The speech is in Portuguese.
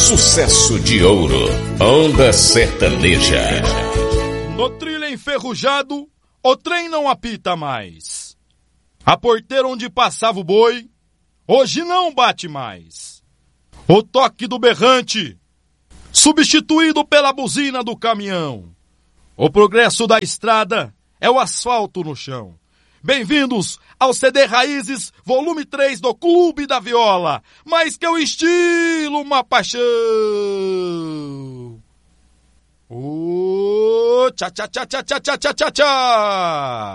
Sucesso de ouro. Onda sertaneja. No trilho enferrujado, o trem não apita mais. A porteira onde passava o boi, hoje não bate mais. O toque do berrante, substituído pela buzina do caminhão. O progresso da estrada é o asfalto no chão. Bem-vindos ao CD Raízes, volume 3 do Clube da Viola. Mais que o estilo, uma paixão. Tchá, tchá, tchá, tchá, tchá, tchá, tchá, tchá.